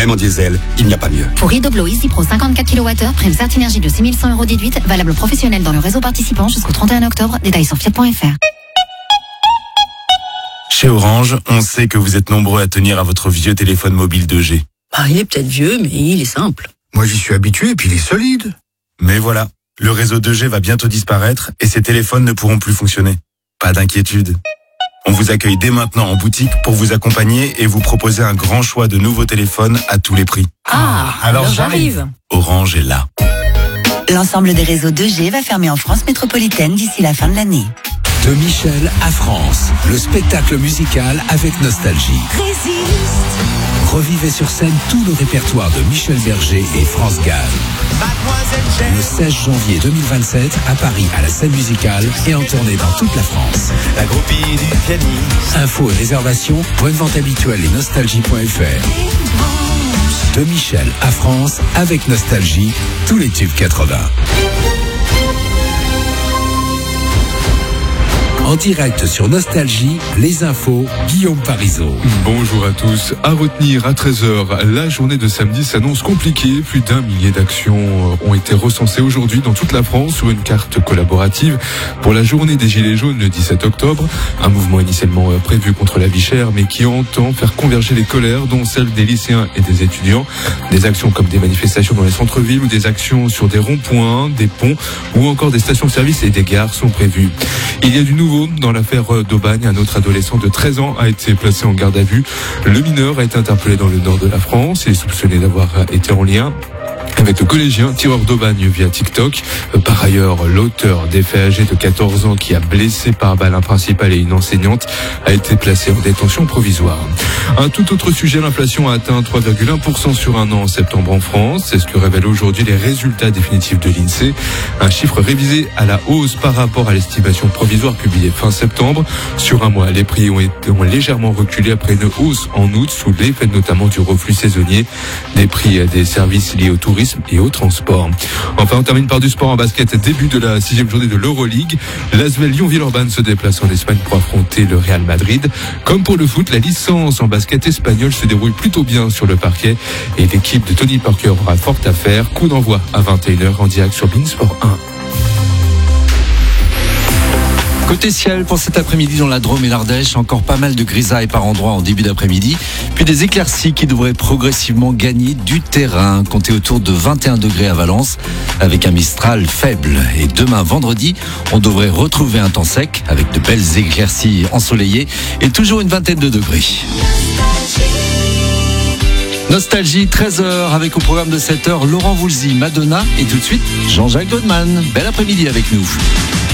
Même en diesel, il n'y a pas mieux. Pour Ridoblo Easy Pro 54 kWh, prime Certinergie de 6100 € déduite, valable professionnel dans le réseau participant jusqu'au 31 octobre. Détails sur fiat.fr. Chez Orange, on sait que vous êtes nombreux à tenir à votre vieux téléphone mobile 2G. Il est peut-être vieux, mais il est simple. Moi, j'y suis habitué et puis il est solide. Mais voilà, le réseau 2G va bientôt disparaître et ces téléphones ne pourront plus fonctionner. Pas d'inquiétude. On vous accueille dès maintenant en boutique pour vous accompagner et vous proposer un grand choix de nouveaux téléphones à tous les prix. Alors j'arrive. Orange est là. L'ensemble des réseaux 2G va fermer en France métropolitaine d'ici la fin de l'année. De Michel à France, le spectacle musical avec nostalgie. Revivez sur scène tout le répertoire de Michel Berger et France Gall. Le 16 janvier 2027 à Paris à la scène musicale et en tournée dans toute la France. La groupie du pianiste. Infos et réservations, point de vente habituelle et nostalgie.fr. De Michel à France avec nostalgie, tous les tubes 80. En direct sur Nostalgie, les infos, Guillaume Parisot. Bonjour à tous. À retenir à 13h, la journée de samedi s'annonce compliquée. Plus d'1 millier d'actions ont été recensées aujourd'hui dans toute la France sur une carte collaborative pour la journée des Gilets jaunes le 17 octobre. Un mouvement initialement prévu contre la vie chère, mais qui entend faire converger les colères, dont celles des lycéens et des étudiants. Des actions comme des manifestations dans les centres-villes ou des actions sur des ronds-points, des ponts ou encore des stations-service et des gares sont prévues. Il y a du nouveau dans l'affaire d'Aubagne. Un autre adolescent de 13 ans a été placé en garde à vue. Le mineur a été interpellé dans le nord de la France. Il est soupçonné d'avoir été en lien avec le collégien tireur d'Aubagne via TikTok. Par ailleurs, l'auteur des faits âgé de 14 ans qui a blessé par balle un principal et une enseignante a été placé en détention provisoire. Un tout autre sujet, l'inflation a atteint 3,1% sur un an en septembre en France. C'est ce que révèlent aujourd'hui les résultats définitifs de l'INSEE. Un chiffre révisé à la hausse par rapport à l'estimation provisoire publiée fin septembre. Sur un mois, les prix ont légèrement reculé après une hausse en août sous l'effet notamment du reflux saisonnier des prix des services liés au tourisme et au transport. Enfin, on termine par du sport en basket. Début de la 6e journée de l'Euroleague. L'ASvel Lyon-Villeurbanne se déplace en Espagne pour affronter le Real Madrid. Comme pour le foot, la licence en basket espagnole se déroule plutôt bien sur le parquet et l'équipe de Tony Parker aura fort à faire. Coup d'envoi à 21h en direct sur Beansport 1. Côté ciel pour cet après-midi dans la Drôme et l'Ardèche, encore pas mal de grisailles par endroits en début d'après-midi, puis des éclaircies qui devraient progressivement gagner du terrain. Comptez autour de 21 degrés à Valence avec un Mistral faible. Et demain vendredi, on devrait retrouver un temps sec avec de belles éclaircies ensoleillées et toujours une vingtaine de degrés. Nostalgie, 13h avec au programme de 7h Laurent Voulzy, Madonna et tout de suite Jean-Jacques Goldman. Bel après-midi avec nous.